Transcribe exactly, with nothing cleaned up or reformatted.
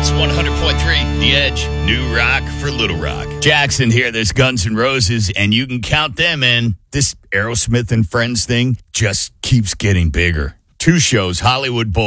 It's one hundred point three The Edge, New Rock for Little Rock. Jackson here, there's Guns N' Roses, and you can count them in. This Aerosmith and Friends thing just keeps getting bigger. Two shows, Hollywood Bowl.